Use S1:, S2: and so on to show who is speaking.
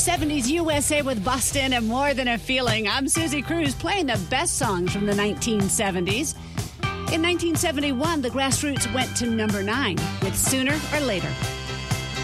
S1: 70s USA with Bustin' and More Than a Feeling. I'm Susie Cruz playing the best songs from the 1970s. In 1971, the Grassroots went to number 9 with Sooner or Later.